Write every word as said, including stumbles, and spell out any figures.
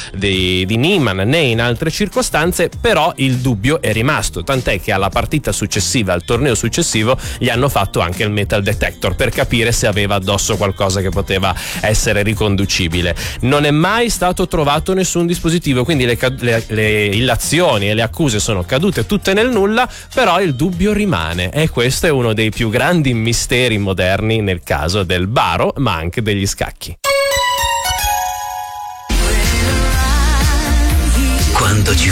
di, di Niemann né in altre circostanze, però il dubbio è rimasto, tant'è che alla partita successiva, al torneo successivo, gli hanno fatto anche il metal detector per capire se aveva addosso qualcosa che poteva essere riconducibile. Non è mai stato trovato nessun dispositivo, quindi le, le, le illazioni e le accuse sono cadute tutte nel nulla, però il dubbio rimane, e questo è uno dei più grandi misteri moderni nel caso del baro, ma anche degli scacchi.